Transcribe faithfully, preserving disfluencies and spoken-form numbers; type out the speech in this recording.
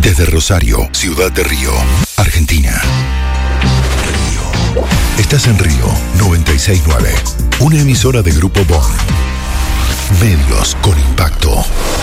Desde Rosario, Ciudad de Río, Argentina. Río. Estás en Río noventa y seis punto nueve. Una emisora de Grupo Bon. Medios con impacto.